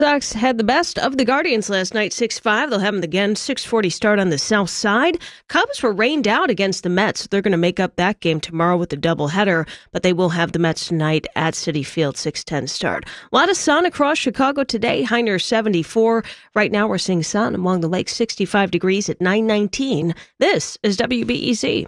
Sox had the best of the Guardians last night, 6-5. They'll have them again, 6:40 start on the south side. Cubs were rained out against the Mets. They're going to make up that game tomorrow with a doubleheader, but they will have the Mets tonight at Citi Field, 6:10 start. A lot of sun across Chicago today, high near 74. Right now we're seeing sun along the lake, 65 degrees at 9:19. This is WBEZ.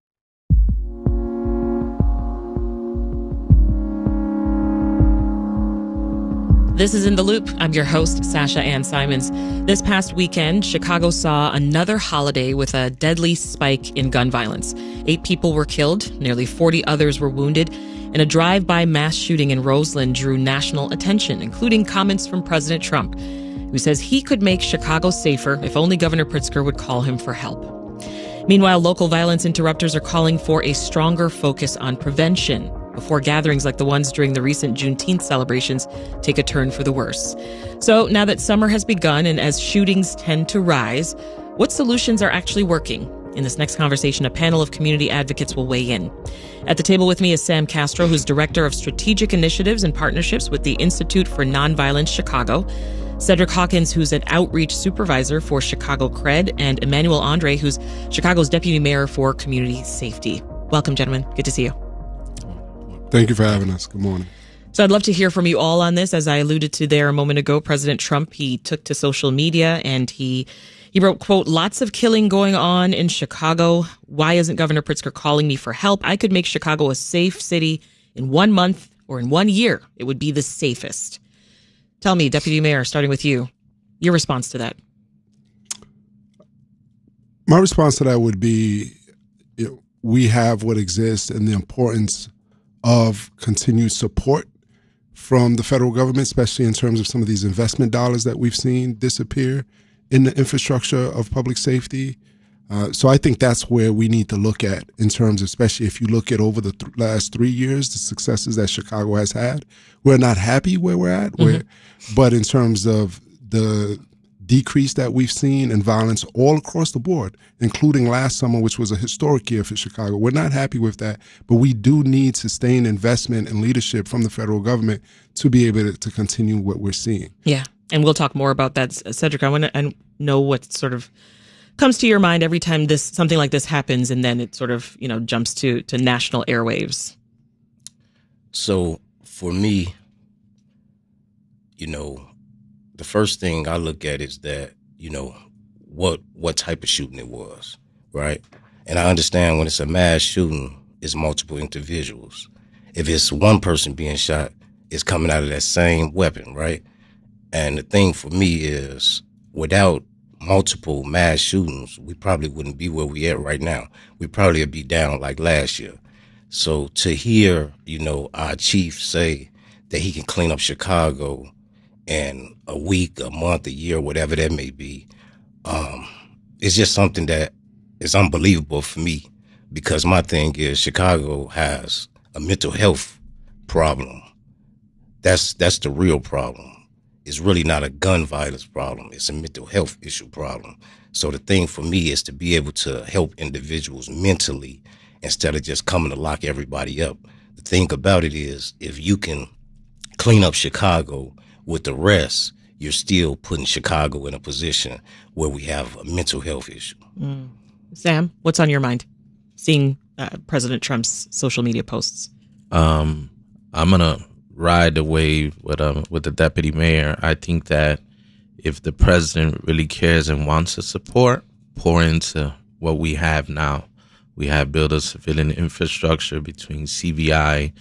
This is In the Loop. I'm your host, Sasha Ann Simons. This past weekend, Chicago saw another holiday with a deadly spike in gun violence. 8 people were killed, nearly 40 others were wounded, and a drive-by mass shooting in Roseland drew national attention, including comments from President Trump, who says he could make Chicago safer if only Governor Pritzker would call him for help. Meanwhile, local violence interrupters are calling for a stronger focus on prevention before gatherings like the ones during the recent Juneteenth celebrations take a turn for the worse. So now that summer has begun and as shootings tend to rise, what solutions are actually working? In this next conversation, a panel of community advocates will weigh in. At the table with me is Sam Castro, who's Director of Strategic Initiatives and Partnerships with the Institute for Nonviolence Chicago, Cedric Hawkins, who's an outreach supervisor for Chicago CRED, and Emmanuel Andre, who's Chicago's Deputy Mayor for Community Safety. Welcome, gentlemen. Good to see you. Thank you for having us. Good morning. So I'd love to hear from you all on this. As I alluded to there a moment ago, President Trump, he took to social media and he wrote, quote, "Lots of killing going on in Chicago. Why isn't Governor Pritzker calling me for help? I could make Chicago a safe city in 1 month or in 1 year. It would be the safest." Tell me, Deputy Mayor, starting with you, your response to that. My response to that would be, we have what exists and the importance of continued support from the federal government, especially in terms of some of these investment dollars that we've seen disappear in the infrastructure of public safety. So I think that's where we need to look at in terms of, especially if you look at over the last 3 years, the successes that Chicago has had. We're not happy where we're at, but in terms of the decrease that we've seen in violence all across the board, including last summer, which was a historic year for Chicago. We're not happy with that, but we do need sustained investment and leadership from the federal government to be able to continue what we're seeing. Yeah, and we'll talk more about that. Cedric, I want to know what sort of comes to your mind every time something like this happens, and then it sort of, jumps to national airwaves. So for me, the first thing I look at is that, what type of shooting it was, right? And I understand when it's a mass shooting, it's multiple individuals. If it's one person being shot, it's coming out of that same weapon, right? And the thing for me is, without multiple mass shootings, we probably wouldn't be where we at right now. We probably would be down like last year. So to hear, our chief say that he can clean up Chicago in a week, a month, a year, whatever that may be, it's just something that is unbelievable for me, because my thing is Chicago has a mental health problem. That's the real problem. It's really not a gun violence problem. It's a mental health issue problem. So the thing for me is to be able to help individuals mentally instead of just coming to lock everybody up. The thing about it is, if you can clean up Chicago with the rest, you're still putting Chicago in a position where we have a mental health issue. Sam, what's on your mind seeing President Trump's social media posts? I'm going to ride the wave with the deputy mayor. I think that if the president really cares and wants to support, pour into what we have now. We have built a civilian infrastructure between CVI,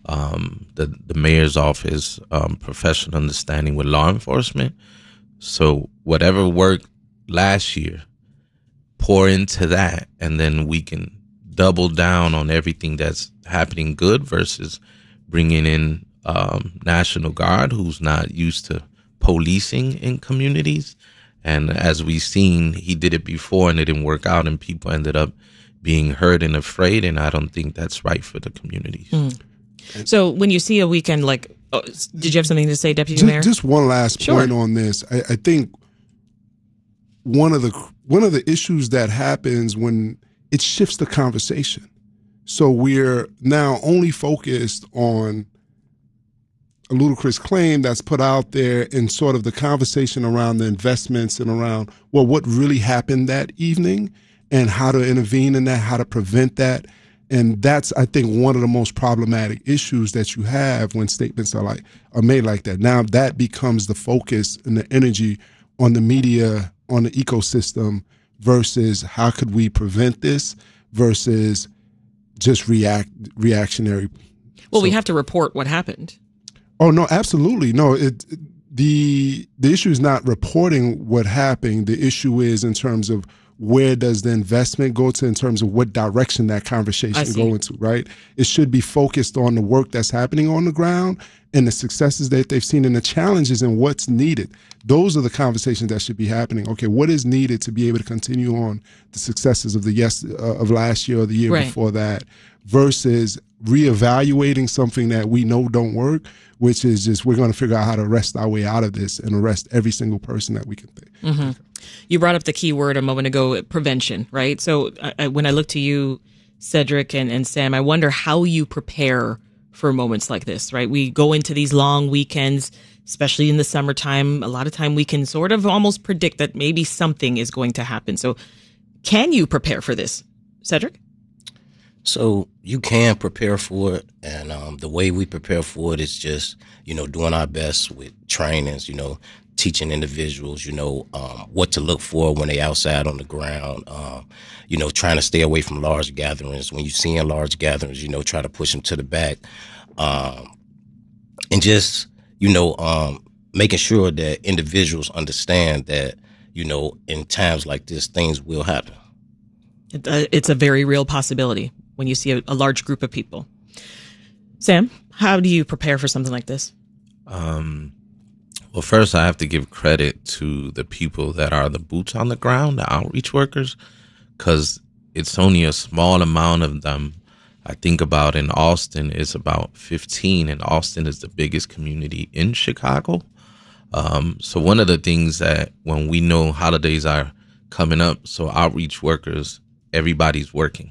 the mayor's office, professional understanding with law enforcement. So whatever worked last year, pour into that, and then we can double down on everything that's happening good versus bringing in National Guard, who's not used to policing in communities. And as we've seen, he did it before and it didn't work out, and people ended up being hurt and afraid, and I don't think that's right for the communities. So when you see a weekend like, did you have something to say, Deputy Mayor? Just one last point on this. I think one of the issues that happens when it shifts the conversation. So we're now only focused on a ludicrous claim that's put out there in sort of the conversation around the investments and around, well, what really happened that evening and how to intervene in that, how to prevent that. And that's, I think, one of the most problematic issues that you have when statements are made like that. Now that becomes the focus and the energy on the media, on the ecosystem, versus how could we prevent this versus just reactionary. Well, we have to report what happened. Oh, no, absolutely. No, the issue is not reporting what happened. The issue is in terms of where does the investment go to, in terms of what direction that conversation go into, right? It should be focused on the work that's happening on the ground and the successes that they've seen and the challenges and what's needed. Those are the conversations that should be happening. Okay, what is needed to be able to continue on the successes of of last year or the year before that, versus reevaluating something that we know don't work, which is just we're going to figure out how to arrest our way out of this and arrest every single person that we can think. Mm-hmm. You brought up the key word a moment ago, prevention, right? So when I look to you, Cedric and Sam, I wonder how you prepare for moments like this, right? We go into these long weekends, especially in the summertime. A lot of time we can sort of almost predict that maybe something is going to happen. So can you prepare for this, Cedric? So you can prepare for it, and the way we prepare for it is just, doing our best with trainings, teaching individuals, what to look for when they outside on the ground, trying to stay away from large gatherings. When you see in large gatherings, try to push them to the back, and just, making sure that individuals understand that, in times like this, things will happen. It's a very real possibility when you see a large group of people. Sam, how do you prepare for something like this? Well, first, I have to give credit to the people that are the boots on the ground, the outreach workers, because it's only a small amount of them. I think about in Austin, it's about 15, and Austin is the biggest community in Chicago. So one of the things that when we know holidays are coming up, so outreach workers, everybody's working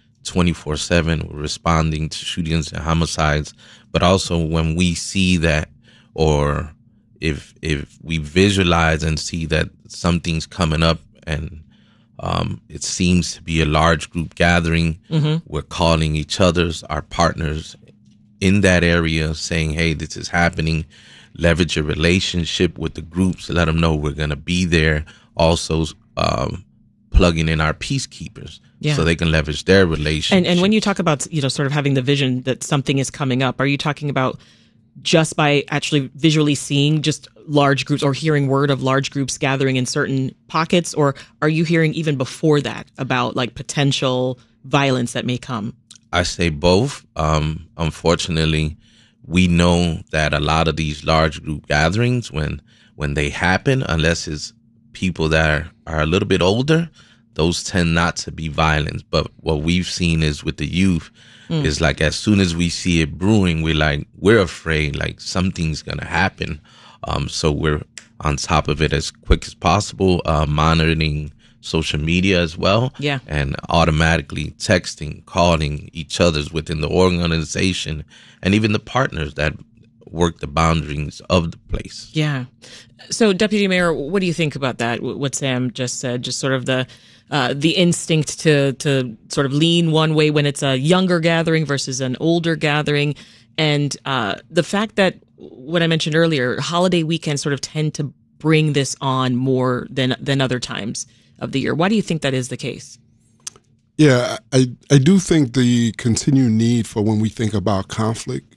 24/7, responding to shootings and homicides. But also when we see that, or if we visualize and see that something's coming up and it seems to be a large group gathering, we're calling each our partners in that area, saying, hey, this is happening. Leverage a relationship with the groups, let them know we're going to be there. Also plugging in our peacekeepers so they can leverage their relationship. And when you talk about, sort of having the vision that something is coming up, are you talking about just by actually visually seeing just large groups or hearing word of large groups gathering in certain pockets? Or are you hearing even before that about like potential violence that may come? I say both. Unfortunately, we know that a lot of these large group gatherings, when they happen, unless it's people that are a little bit older, those tend not to be violent. But what we've seen is with the youth, is like as soon as we see it brewing, we're afraid like something's gonna happen. So we're on top of it as quick as possible, monitoring social media as well, and automatically texting, calling each other's within the organization, and even the partners that work the boundaries of the place. Yeah. So, Deputy Mayor, what do you think about that? What Sam just said, just sort of the instinct to sort of lean one way when it's a younger gathering versus an older gathering, and the fact that what I mentioned earlier, holiday weekends sort of tend to bring this on more than other times of the year. Why do you think that is the case? Yeah, I do think the continued need for when we think about conflict,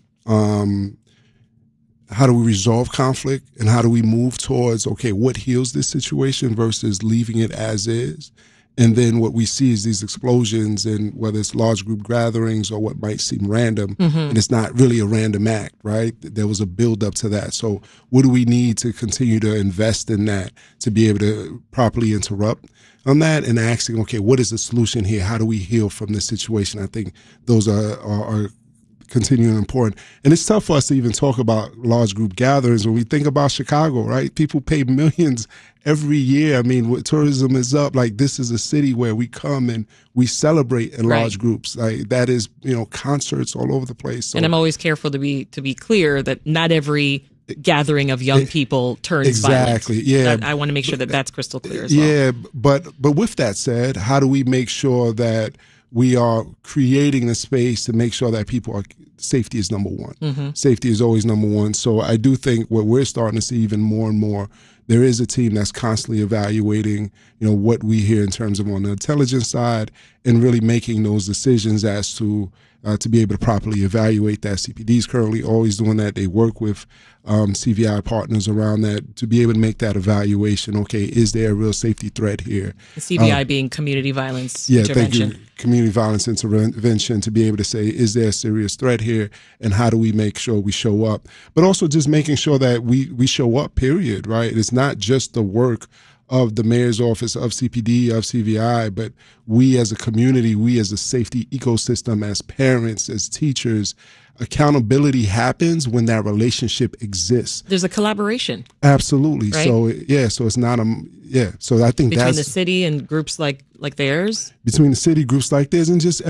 how do we resolve conflict and how do we move towards, okay, what heals this situation versus leaving it as is? And then what we see is these explosions, and whether it's large group gatherings or what might seem random, and it's not really a random act, right? There was a build up to that. So what do we need to continue to invest in that to be able to properly interrupt on that and asking, okay, what is the solution here? How do we heal from this situation? I think those are continuing important. And it's tough for us to even talk about large group gatherings when we think about Chicago, right? People pay millions every year. I mean, what tourism is up, like this is a city where we come and we celebrate in large groups. Like that is, concerts all over the place. So, and I'm always careful to be clear that not every gathering of young people turns violent. Yeah. I want to make sure that that's crystal clear as well. Yeah, but with that said, how do we make sure that we are creating a space to make sure that safety is number one. Mm-hmm. Safety is always number one. So I do think what we're starting to see even more and more, there is a team that's constantly evaluating, what we hear in terms of on the intelligence side and really making those decisions as to be able to properly evaluate that. CPD is currently always doing that. They work with CVI partners around that to be able to make that evaluation. Okay, is there a real safety threat here? The CVI being community violence intervention. Thank you. Community violence intervention, to be able to say, is there a serious threat here, and how do we make sure we show up? But also just making sure that we show up, period, right? It's not just the work of the mayor's office, of CPD, of CVI, but we as a community, we as a safety ecosystem, as parents, as teachers, accountability happens when that relationship exists. There's a collaboration. Absolutely. Right? So it's not so I think between the city and groups like theirs. Between the city, groups like theirs, and just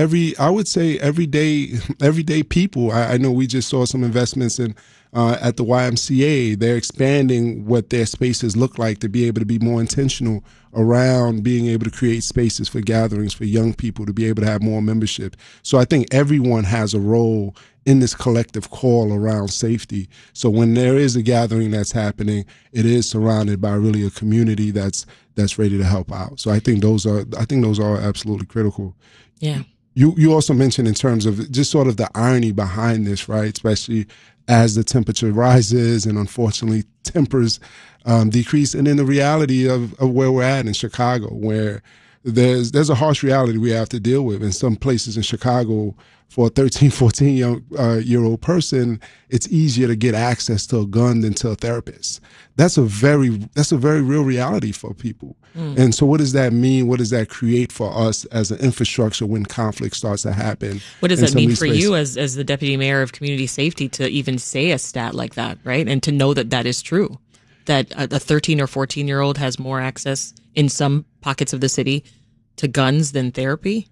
everyday people. I know we just saw some investments in at the YMCA. They're expanding what their spaces look like to be able to be more intentional around being able to create spaces for gatherings for young people to be able to have more membership. So I think everyone has a role in this collective call around safety. So when there is a gathering that's happening, it is surrounded by really a community that's ready to help out. So I think those are absolutely critical. Yeah. You also mentioned in terms of just sort of the irony behind this, right? Especially as the temperature rises and unfortunately tempers decrease. And then the reality of where we're at in Chicago, where there's a harsh reality we have to deal with. In some places in Chicago, for a 13, 14-year-old person, it's easier to get access to a gun than to a therapist. That's a very real reality for people. And so what does that mean? What does that create for us as an infrastructure when conflict starts to happen? What does that mean for you as the deputy mayor of community safety to even say a stat like that, right? And to know that is true, that a 13 or 14-year-old has more access in some pockets of the city to guns than therapy?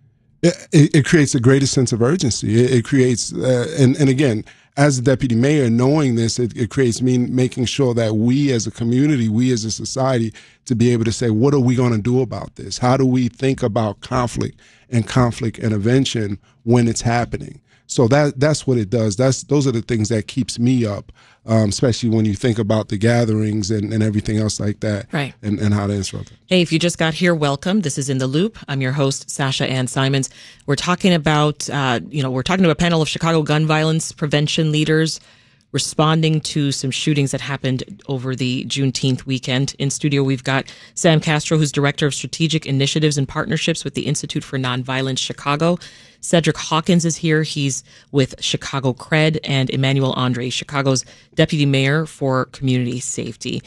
It creates a greater sense of urgency. It creates, and again, as the deputy mayor, knowing this, it creates making sure that we as a community, we as a society, to be able to say, what are we going to do about this? How do we think about conflict and conflict intervention when it's happening? So that's what it does. Those are the things that keeps me up, especially when you think about the gatherings and everything else like that, right? And how to interrupt it. Hey, if you just got here, welcome. This is In the Loop. I'm your host, Sasha Ann Simons. We're talking about, we're talking to a panel of Chicago gun violence prevention leaders responding to some shootings that happened over the Juneteenth weekend. In studio, we've got Sam Castro, who's Director of Strategic Initiatives and Partnerships with the Institute for Nonviolence Chicago. Cedric Hawkins is here. He's with Chicago Cred, and Emmanuel Andre, Chicago's Deputy Mayor for Community Safety.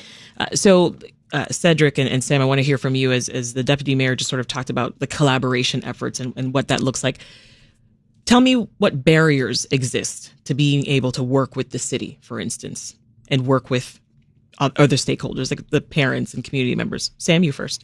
Cedric and Sam, I want to hear from you as the Deputy Mayor just sort of talked about the collaboration efforts and what that looks like. Tell me what barriers exist to being able to work with the city, for instance, and work with other stakeholders, like the parents and community members. Sam, you first.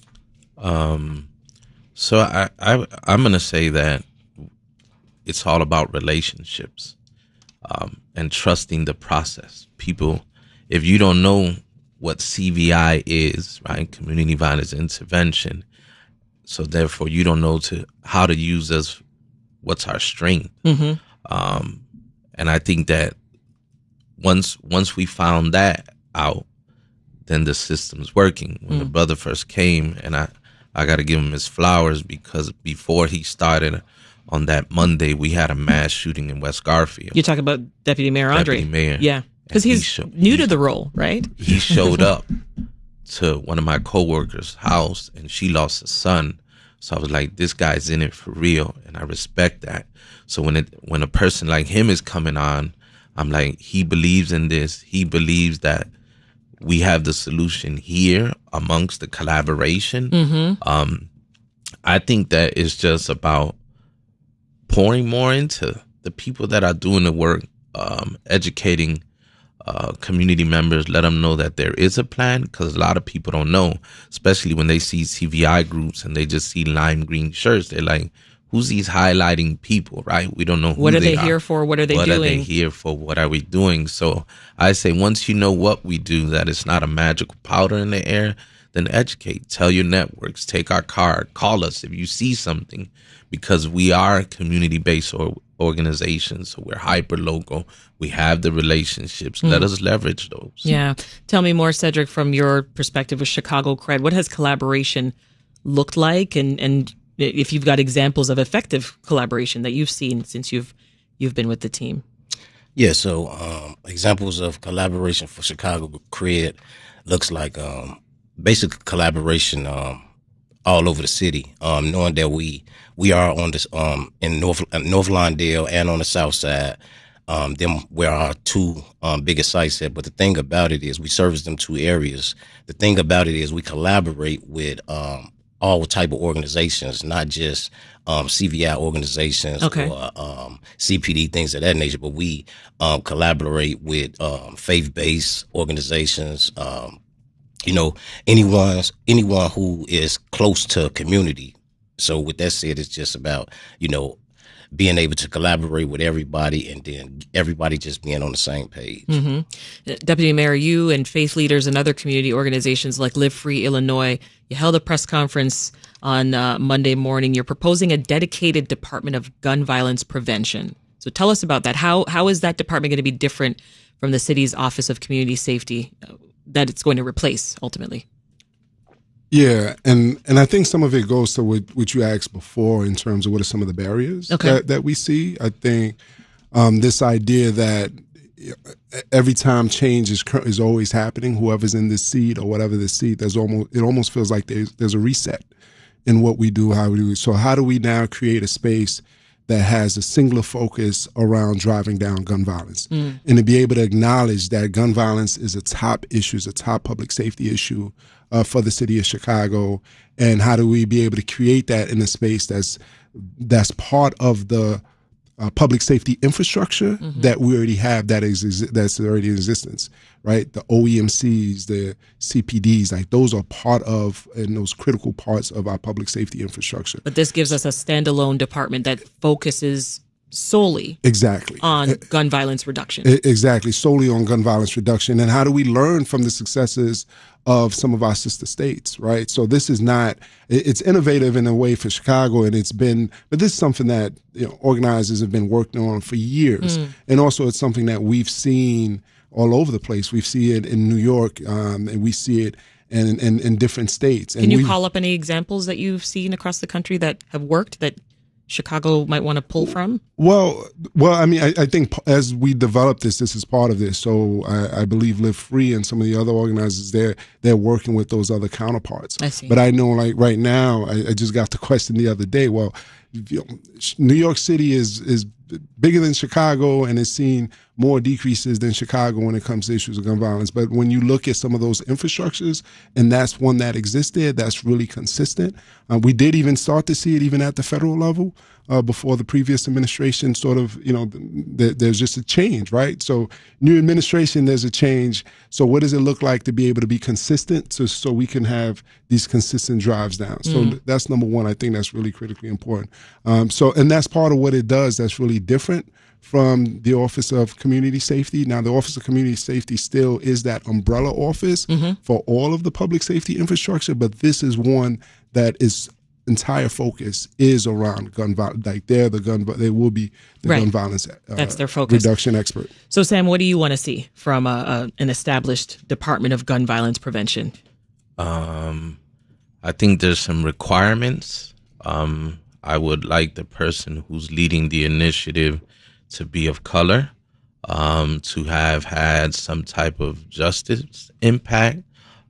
So I'm going to say that it's all about relationships and trusting the process. People, if you don't know what CVI is, right, community violence intervention, so therefore you don't know how to use us. What's our strength? Mm-hmm. And I think that once we found that out, then the system's working. When the brother first came, and I got to give him his flowers, because before he started on that Monday, we had a mass shooting in West Garfield. You're talking about Deputy Mayor Andre. Deputy Mayor. Yeah, because he's new to the role, right? He showed up to one of my coworkers' house, and she lost a son. So I was like, this guy's in it for real, and I respect that. So when a person like him is coming on, I'm like, he believes in this. He believes that we have the solution here amongst the collaboration. Mm-hmm. I think that it's just about pouring more into the people that are doing the work, educating community members, let them know that there is a plan, because a lot of people don't know, especially when they see CVI groups and they just see lime green shirts. They're like, who's these highlighting people, right? We don't know who what are they they here for? What are they doing? What are they here for? What are we doing? So I say, once you know what we do, that it's not a magical powder in the air, then educate. Tell your networks. Take our card. Call us if you see something, because we are community-based organizations. So we're hyper local. We have the relationships. Let us leverage those. Yeah. Tell me more, Cedric, from your perspective with Chicago Cred. What has collaboration looked like, and if you've got examples of effective collaboration that you've seen since you've been with the team? Yeah, so examples of collaboration for Chicago Cred looks like basic collaboration all over the city, knowing that we are on this in North Lawndale and on the south side. Them where our two biggest sites at. But the thing about it is we service them two areas. The thing about it is we collaborate with all type of organizations, not just CVI organizations or CPD, things of that nature, but we collaborate with faith-based organizations, anyone who is close to community. So with that said, it's just about, being able to collaborate with everybody, and then everybody just being on the same page. Mm-hmm. Deputy Mayor, you and faith leaders and other community organizations like Live Free Illinois, you held a press conference on Monday morning. You're proposing a dedicated Department of Gun Violence Prevention. So tell us about that. How is that department going to be different from the city's Office of Community Safety that it's going to replace ultimately? Yeah, and I think some of it goes to what you asked before in terms of what are some of the barriers that we see. I think this idea that every time change is always happening, whoever's in this seat or whatever the seat, it almost feels like there's a reset in what we do, how we do it. So how do we now create a space that has a singular focus around driving down gun violence, and to be able to acknowledge that gun violence is a top issue, is a top public safety issue for the city of Chicago, and how do we be able to create that in a space that's part of the public safety infrastructure that we already have that's already in existence, right? The OEMCs, the CPDs, like those are part of and those critical parts of our public safety infrastructure. But this gives us a standalone department that focuses solely on gun violence reduction. Exactly, solely on gun violence reduction. And how do we learn from the successes of some of our sister states, right? So this is it's innovative in a way for Chicago, and but this is something that organizers have been working on for years. And also it's something that we've seen all over the place. We see it in New York, and we see it in different states. Can you call up any examples that you've seen across the country that have worked that Chicago might want to pull from? Well, I mean, I think as we develop this is part of this. So I believe Live Free and some of the other organizers, they're working with those other counterparts. I see. But I know, like right now, I just got the question the other day. Well, New York City is bigger than Chicago and has seen more decreases than Chicago when it comes to issues of gun violence. But when you look at some of those infrastructures, and that's one that existed, that's really consistent. We did even start to see it even at the federal level before the previous administration sort of, there's just a change, right? So new administration, there's a change. So what does it look like to be able to be consistent so we can have these consistent drives down? So that's number one. I think that's really critically important. And that's part of what it does that's really different from the Office of Community Safety. Now, the Office of Community Safety still is that umbrella office for all of the public safety infrastructure, but this is one that is entire focus is around gun violence. Like they will be the gun violence that's their focus. Reduction expert. So, Sam, what do you want to see from an established Department of Gun Violence Prevention? I think there's some requirements. I would like the person who's leading the initiative to be of color, to have had some type of justice impact,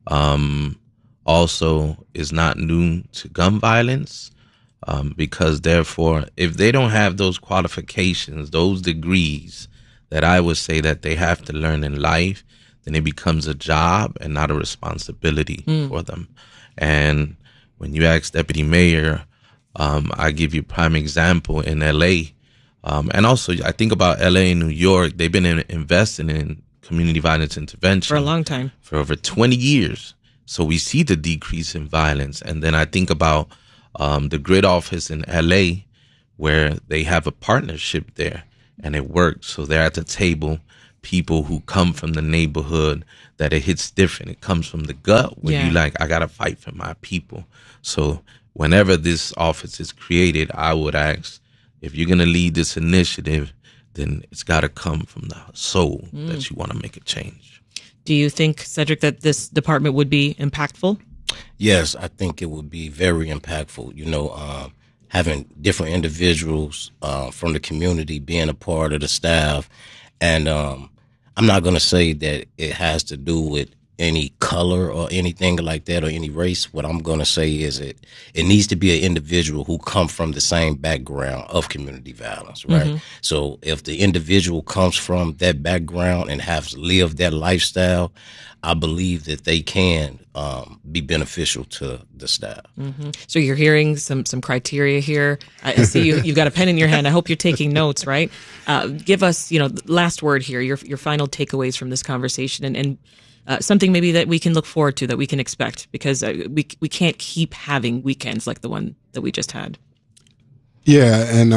also is not new to gun violence, because therefore, if they don't have those qualifications, those degrees that I would say that they have to learn in life, then it becomes a job and not a responsibility for them. And when you ask Deputy Mayor, I give you a prime example in LA. And also, I think about LA and New York. They've been investing in community violence intervention for a long time, for over 20 years. So we see the decrease in violence. And then I think about the GRID office in LA, where they have a partnership there and it works. So they're at the table, people who come from the neighborhood, that it hits different. It comes from the gut where you like, I got to fight for my people. So whenever this office is created, I would ask, if you're going to lead this initiative, then it's got to come from the soul that you want to make a change. Do you think, Cedric, that this department would be impactful? Yes, I think it would be very impactful. You know, having different individuals from the community being a part of the staff. And I'm not going to say that it has to do with any color or anything like that or any race. What I'm going to say is it needs to be an individual who come from the same background of community violence, right? Mm-hmm. So if the individual comes from that background and has lived that lifestyle, I believe that they can be beneficial to the staff. Mm-hmm. So you're hearing some criteria here. I see you've got a pen in your hand. I hope you're taking notes, right? Give us, last word here, your final takeaways from this conversation and something maybe that we can look forward to, that we can expect, because we can't keep having weekends like the one that we just had. Yeah, and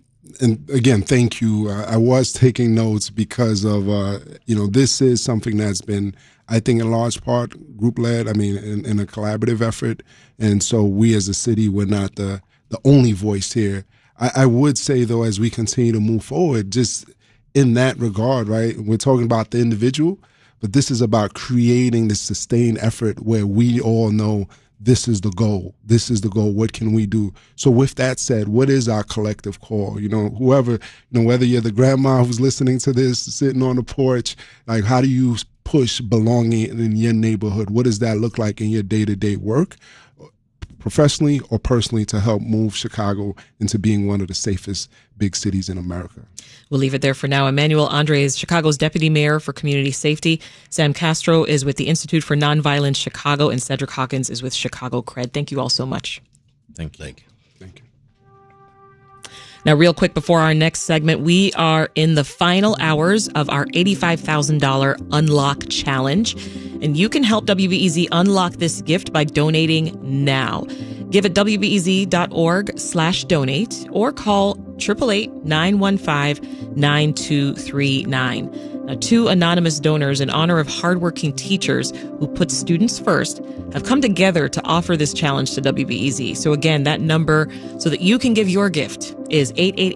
again, thank you. I was taking notes because of this is something that's been, I think, in large part group-led. I mean, in a collaborative effort, and so we as a city, we're not the only voice here. I would say, though, as we continue to move forward, just in that regard, right? We're talking about the individual, but this is about creating this sustained effort where we all know this is the goal. This is the goal. What can we do? So with that said, what is our collective call? Whoever, whether you're the grandma who's listening to this, sitting on the porch, like, how do you push belonging in your neighborhood? What does that look like in your day-to-day work, professionally or personally, to help move Chicago into being one of the safest big cities in America? We'll leave it there for now. Emmanuel Andre is Chicago's Deputy Mayor for Community Safety. Sam Castro is with the Institute for Nonviolence Chicago, and Cedric Hawkins is with Chicago Cred. Thank you all so much. Thank you. Thank you. Now, real quick before our next segment, we are in the final hours of our $85,000 Unlock Challenge, and you can help WBEZ unlock this gift by donating now. Give at wbez.org/donate or call 888-915-9239. Now, 2 anonymous donors in honor of hardworking teachers who put students first have come together to offer this challenge to WBEZ. So again, that number so that you can give your gift is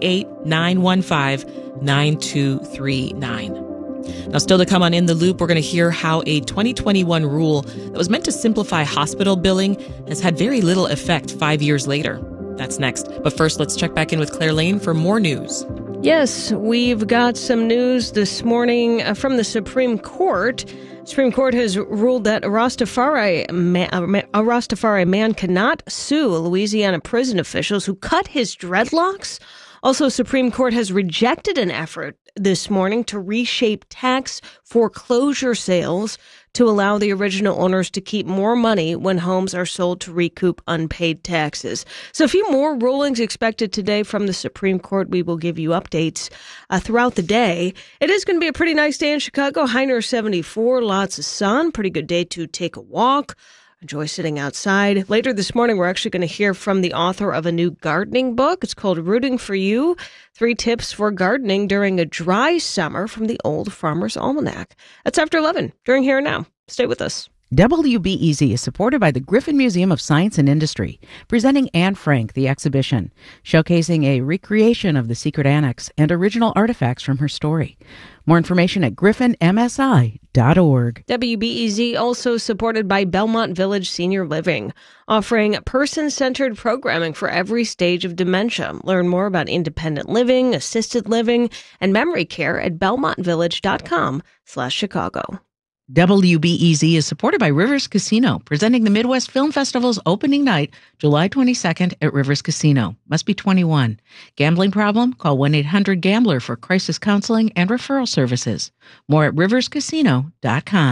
888-915-9239. Now, still to come on In the Loop, we're going to hear how a 2021 rule that was meant to simplify hospital billing has had very little effect 5 years later. That's next. But first, let's check back in with Claire Lane for more news. Yes, we've got some news this morning from the Supreme Court. Supreme Court has ruled that a Rastafari man cannot sue Louisiana prison officials who cut his dreadlocks. Also, Supreme Court has rejected an effort this morning to reshape tax foreclosure sales to allow the original owners to keep more money when homes are sold to recoup unpaid taxes. So a few more rulings expected today from the Supreme Court. We will give you updates throughout the day. It is going to be a pretty nice day in Chicago. High near 74, lots of sun, pretty good day to take a walk. Enjoy sitting outside. Later this morning, we're actually going to hear from the author of a new gardening book. It's called Rooting for You, 3 Tips for Gardening During a Dry Summer from the Old Farmer's Almanac. That's after 11, during Here and Now. Stay with us. WBEZ is supported by the Griffin Museum of Science and Industry, presenting Anne Frank, the exhibition, showcasing a recreation of the secret annex and original artifacts from her story. More information at griffinmsi.org. WBEZ also supported by Belmont Village Senior Living, offering person-centered programming for every stage of dementia. Learn more about independent living, assisted living, and memory care at belmontvillage.com/Chicago. WBEZ is supported by Rivers Casino, presenting the Midwest Film Festival's opening night, July 22nd at Rivers Casino. Must be 21. Gambling problem? Call 1-800-GAMBLER for crisis counseling and referral services. More at riverscasino.com.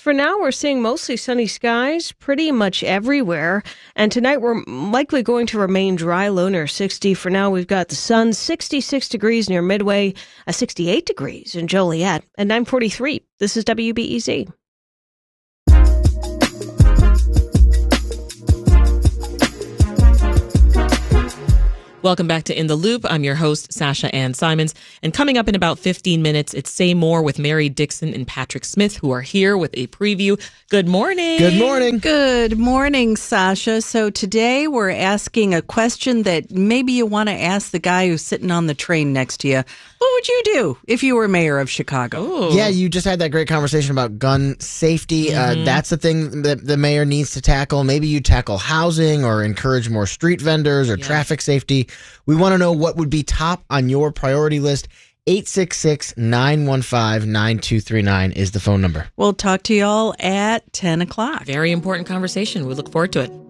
For now, we're seeing mostly sunny skies pretty much everywhere. And tonight, we're likely going to remain dry, low near 60. For now, we've got the sun, 66 degrees near Midway, 68 degrees in Joliet, and 9:43. This is WBEZ. Welcome back to In the Loop. I'm your host, Sasha Ann Simons. And coming up in about 15 minutes, it's Say More with Mary Dixon and Patrick Smith, who are here with a preview. Good morning. Good morning. Good morning, Sasha. So today we're asking a question that maybe you want to ask the guy who's sitting on the train next to you. What would you do if you were mayor of Chicago? Ooh. Yeah, you just had that great conversation about gun safety. That's the thing that the mayor needs to tackle. Maybe you tackle housing or encourage more street vendors or traffic safety. We want to know what would be top on your priority list. 866-915-9239 is the phone number. We'll talk to you all at 10 o'clock. Very important conversation. We look forward to it.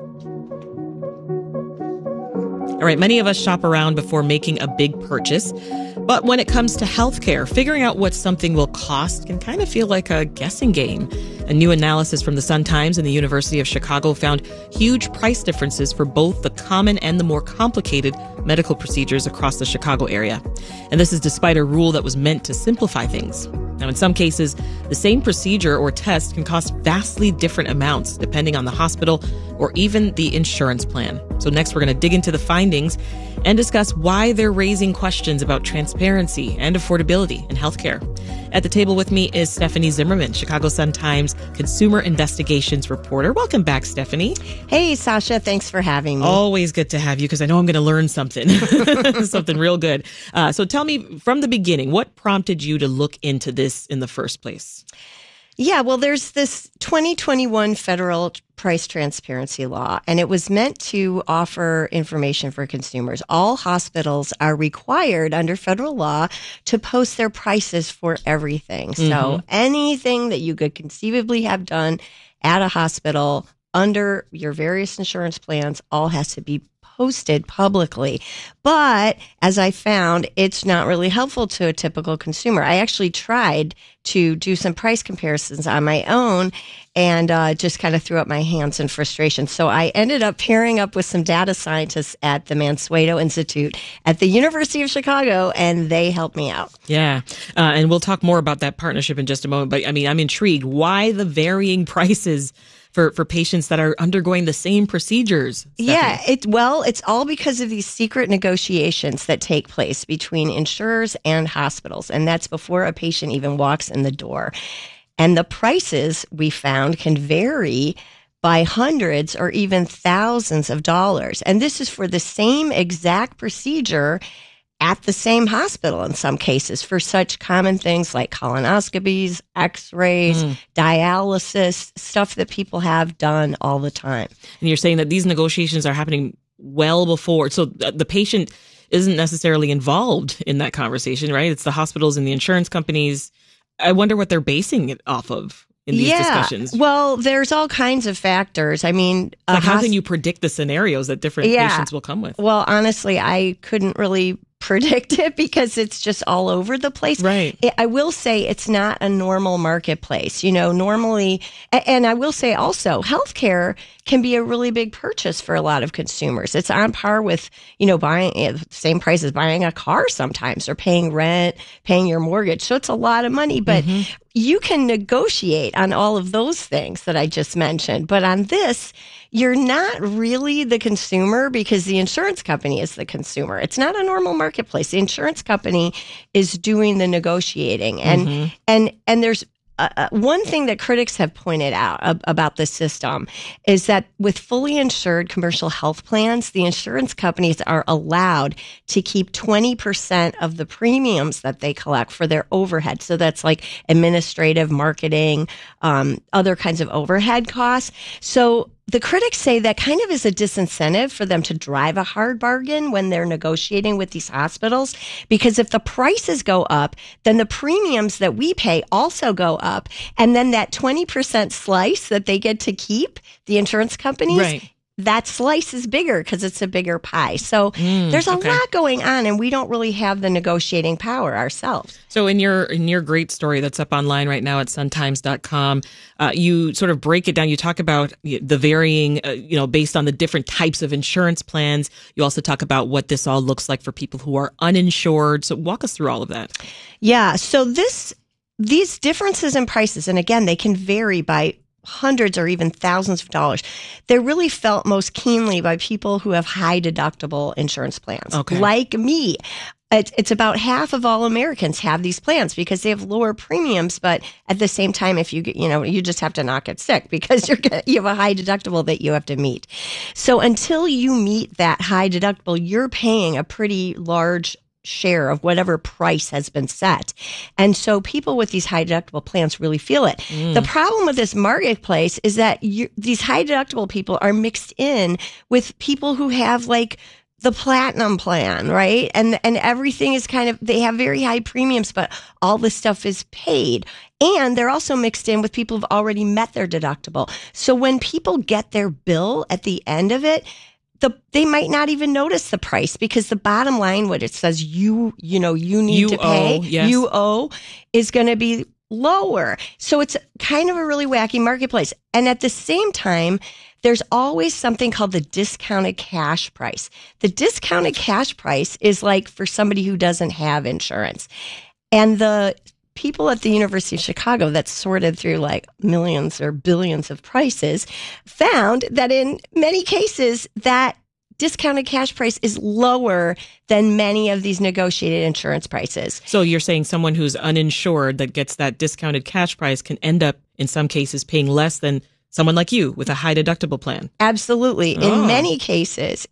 All right, many of us shop around before making a big purchase. But when it comes to healthcare, figuring out what something will cost can kind of feel like a guessing game. A new analysis from the Sun-Times and the University of Chicago found huge price differences for both the common and the more complicated medical procedures across the Chicago area. And this is despite a rule that was meant to simplify things. Now, in some cases, the same procedure or test can cost vastly different amounts depending on the hospital or even the insurance plan. So next, we're going to dig into the findings and discuss why they're raising questions about transparency and affordability in healthcare. At the table with me is Stephanie Zimmerman, Chicago Sun-Times consumer investigations reporter. Welcome back, Stephanie. Hey, Sasha. Thanks for having me. Always good to have you because I know I'm going to learn something, something real good. So tell me from the beginning, what prompted you to look into this in the first place? Yeah, well, there's this 2021 federal price transparency law, and it was meant to offer information for consumers. All hospitals are required under federal law to post their prices for everything. So anything that you could conceivably have done at a hospital under your various insurance plans all has to be posted publicly. But as I found, it's not really helpful to a typical consumer. I actually tried to do some price comparisons on my own and just kind of threw up my hands in frustration. So I ended up pairing up with some data scientists at the Mansueto Institute at the University of Chicago, and they helped me out. Yeah. And we'll talk more about that partnership in just a moment. But I mean, I'm intrigued. Why the varying prices for patients that are undergoing the same procedures? Stephanie? Yeah, it's all because of these secret negotiations that take place between insurers and hospitals, and that's before a patient even walks in the door. And the prices we found can vary by hundreds or even thousands of dollars. And this is for the same exact procedure at the same hospital in some cases for such common things like colonoscopies, x-rays, dialysis, stuff that people have done all the time. And you're saying that these negotiations are happening well before. So the patient isn't necessarily involved in that conversation, right? It's the hospitals and the insurance companies. I wonder what they're basing it off of in these discussions. Well, there's all kinds of factors. I mean, like how can you predict the scenarios that different patients will come with? Well, honestly, I couldn't really predict it because it's just all over the place. Right. I will say it's not a normal marketplace. You know, normally, and I will say also, healthcare can be a really big purchase for a lot of consumers. It's on par with, you know, buying the same price as buying a car sometimes, or paying rent, paying your mortgage. So it's a lot of money, but you can negotiate on all of those things that I just mentioned. But on this, you're not really the consumer because the insurance company is the consumer. It's not a normal marketplace. The insurance company is doing the negotiating. And there's one thing that critics have pointed out about the system is that with fully insured commercial health plans, the insurance companies are allowed to keep 20% of the premiums that they collect for their overhead. So that's like administrative, marketing, other kinds of overhead costs. So the critics say that kind of is a disincentive for them to drive a hard bargain when they're negotiating with these hospitals, because if the prices go up, then the premiums that we pay also go up. And then that 20% slice that they get to keep, the insurance companies, that slice is bigger because it's a bigger pie. So there's a lot going on, and we don't really have the negotiating power ourselves. So in your great story that's up online right now at suntimes.com, you sort of break it down. You talk about the varying, based on the different types of insurance plans. You also talk about what this all looks like for people who are uninsured. So walk us through all of that. Yeah. So these differences in prices, and again, they can vary by hundreds or even thousands of dollars. They're really felt most keenly by people who have high deductible insurance plans, like me. It's about half of all Americans have these plans because they have lower premiums, but at the same time, if you just have to not get sick because you have a high deductible that you have to meet. So until you meet that high deductible, you're paying a pretty large share of whatever price has been set. And so people with these high deductible plans really feel it. The problem with this marketplace is that these high deductible people are mixed in with people who have like the platinum plan, right? And everything is they have very high premiums, but all this stuff is paid. And they're also mixed in with people who've already met their deductible. So when people get their bill at the end of it, they might not even notice the price because the bottom line, what it says you need to pay, you owe, is going to be lower. So it's kind of a really wacky marketplace. And at the same time, there's always something called the discounted cash price. The discounted cash price is like for somebody who doesn't have insurance. And the people at the University of Chicago that sorted through like millions or billions of prices found that in many cases that discounted cash price is lower than many of these negotiated insurance prices. So you're saying someone who's uninsured that gets that discounted cash price can end up in some cases paying less than someone like you with a high deductible plan. Absolutely. In many cases.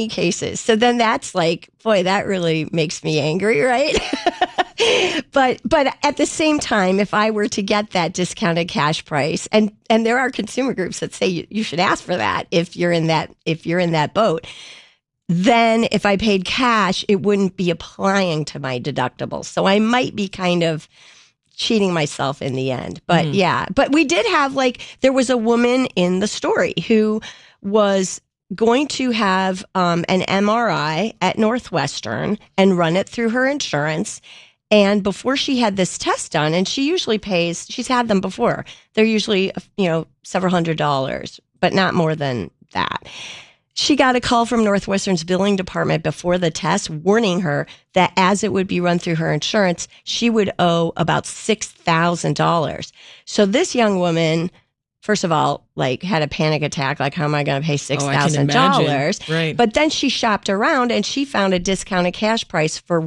So then that's like, boy, that really makes me angry, right? But at the same time, if I were to get that discounted cash price, and there are consumer groups that say you should ask for that if you're in that boat, then if I paid cash, it wouldn't be applying to my deductible. So I might be kind of cheating myself in the end. But but we did have there was a woman in the story who was going to have an MRI at Northwestern and run it through her insurance. And before she had this test done, and she usually pays, she's had them before. They're usually, several $100s, but not more than that. She got a call from Northwestern's billing department before the test warning her that as it would be run through her insurance, she would owe about $6,000. So this young woman, first of all, had a panic attack, how am I going to pay $6,000? Right. But then she shopped around and she found a discounted cash price for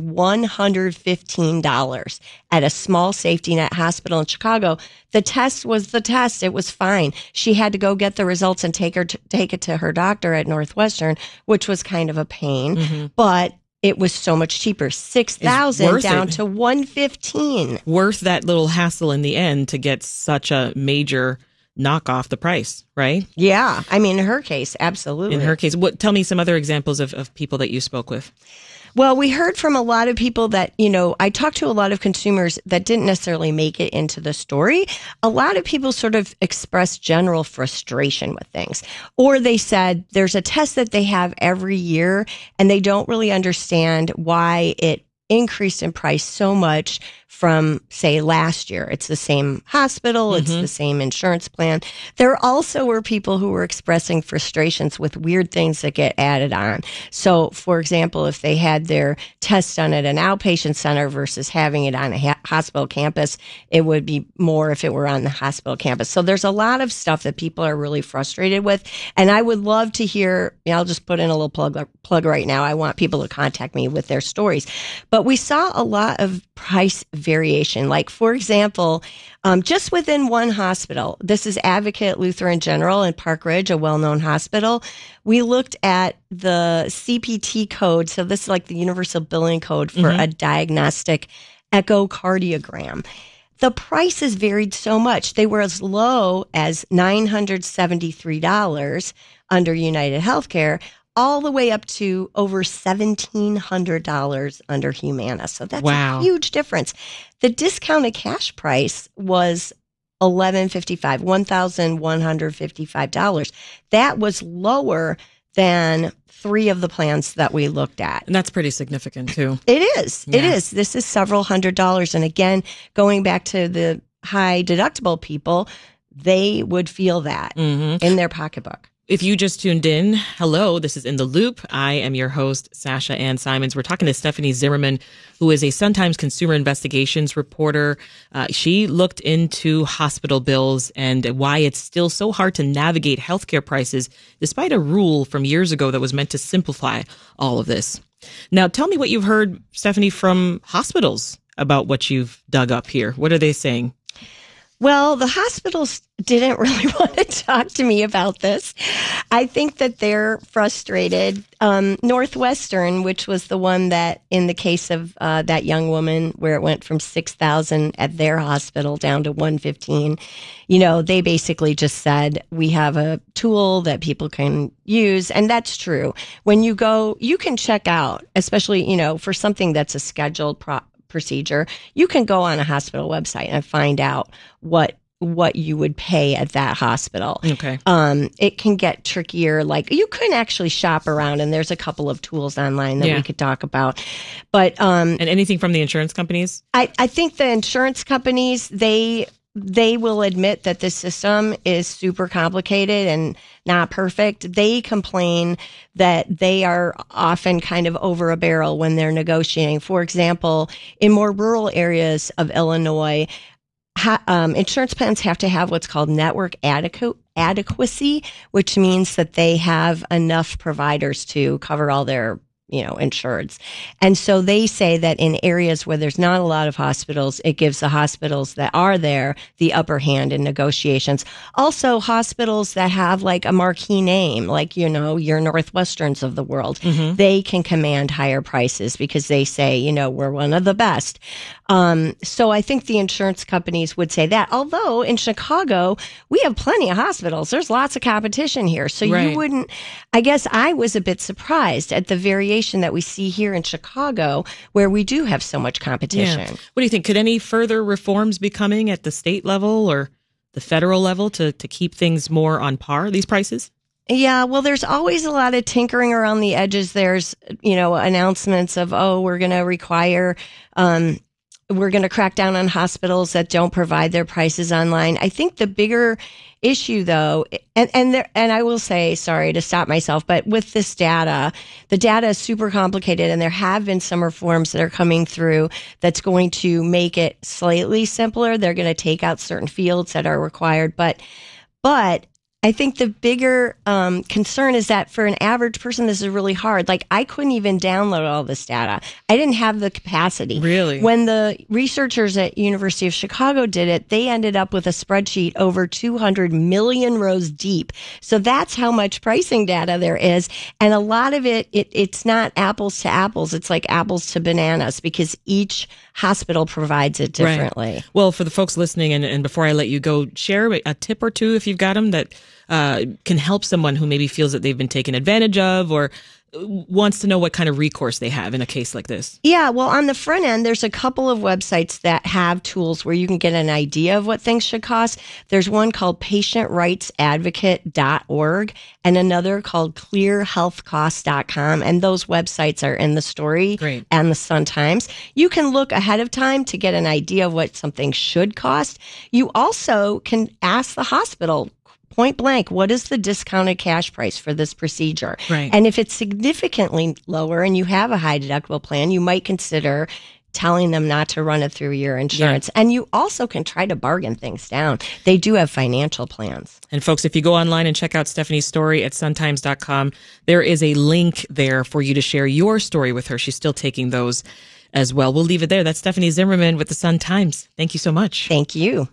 $115 at a small safety net hospital in Chicago. The test was the test. It was fine. She had to go get the results and take it to her doctor at Northwestern, which was kind of a pain, but it was so much cheaper, $6,000 down to $115. Worth that little hassle in the end to get such a major knock off the price, right? Yeah. I mean, in her case, absolutely. In her case, tell me some other examples of people that you spoke with. Well, we heard from a lot of people that, I talked to a lot of consumers that didn't necessarily make it into the story. A lot of people sort of expressed general frustration with things. Or they said there's a test that they have every year and they don't really understand why it increased in price so much from, say, last year. It's the same hospital. It's the same insurance plan. There also were people who were expressing frustrations with weird things that get added on. So, for example, if they had their test done at an outpatient center versus having it on a hospital campus, it would be more if it were on the hospital campus. So there's a lot of stuff that people are really frustrated with. And I would love to hear, I'll just put in a little plug right now. I want people to contact me with their stories. But we saw a lot of price variation. For example, just within one hospital, this is Advocate Lutheran General in Park Ridge, a well-known hospital. We looked at the CPT code. So this is like the universal billing code for a diagnostic echocardiogram. The prices varied so much. They were as low as $973 under United Healthcare, all the way up to over $1,700 under Humana. So that's a huge difference. The discounted cash price was $1,155. That was lower than 3 of the plans that we looked at. And that's pretty significant too. It is. Yeah. It is. This is several $100s. And again, going back to the high deductible people, they would feel that in their pocketbook. If you just tuned in, hello, this is In the Loop. I am your host, Sasha Ann Simons. We're talking to Stephanie Zimmerman, who is a Sun-Times consumer investigations reporter. She looked into hospital bills and why it's still so hard to navigate healthcare prices, despite a rule from years ago that was meant to simplify all of this. Now, tell me what you've heard, Stephanie, from hospitals about what you've dug up here. What are they saying? Well, the hospitals didn't really want to talk to me about this. I think that they're frustrated. Northwestern, which was the one that, in the case of that young woman, where it went from $6,000 at their hospital down to $115,000, they basically just said, we have a tool that people can use. And that's true. When you go, you can check out, especially, for something that's a scheduled procedure, you can go on a hospital website and find out what you would pay at that hospital. Okay. It can get trickier. Like, you can actually shop around, and there's a couple of tools online that we could talk about. But and anything from the insurance companies? I think the insurance companies, they will admit that this system is super complicated and not perfect. They complain that they are often kind of over a barrel when they're negotiating. For example, in more rural areas of Illinois, insurance plans have to have what's called network adequacy, which means that they have enough providers to cover all their insureds. And so they say that in areas where there's not a lot of hospitals, it gives the hospitals that are there the upper hand in negotiations. Also, hospitals that have like a marquee name, like, your Northwesterns of the world, they can command higher prices because they say, we're one of the best. So I think the insurance companies would say that. Although in Chicago, we have plenty of hospitals. There's lots of competition here. So you wouldn't, I guess I was a bit surprised at the variation that we see here in Chicago, where we do have so much competition. Yeah. What do you think? Could any further reforms be coming at the state level or the federal level to keep things more on par, these prices? Yeah, well, there's always a lot of tinkering around the edges. There's, announcements of, we're going to require, we're going to crack down on hospitals that don't provide their prices online. I think the bigger issue, though, and I will say, sorry to stop myself, but with this data, the data is super complicated, and there have been some reforms that are coming through that's going to make it slightly simpler. They're going to take out certain fields that are required, but I think the bigger concern is that for an average person, this is really hard. Like, I couldn't even download all this data. I didn't have the capacity. Really? When the researchers at University of Chicago did it, they ended up with a spreadsheet over 200 million rows deep. So that's how much pricing data there is. And a lot of it's not apples to apples. It's like apples to bananas, because each hospital provides it differently. Right. Well, for the folks listening, and before I let you go, share a tip or two if you've got them that can help someone who maybe feels that they've been taken advantage of or wants to know what kind of recourse they have in a case like this. Yeah, well, on the front end, there's a couple of websites that have tools where you can get an idea of what things should cost. There's one called patientrightsadvocate.org and another called clearhealthcosts.com. And those websites are in the story and the Sun-Times. You can look ahead of time to get an idea of what something should cost. You also can ask the hospital, point blank, what is the discounted cash price for this procedure? Right. And if it's significantly lower and you have a high deductible plan, you might consider telling them not to run it through your insurance. Yeah. And you also can try to bargain things down. They do have financial plans. And folks, if you go online and check out Stephanie's story at suntimes.com, there is a link there for you to share your story with her. She's still taking those as well. We'll leave it there. That's Stephanie Zimmerman with the Sun-Times. Thank you so much. Thank you.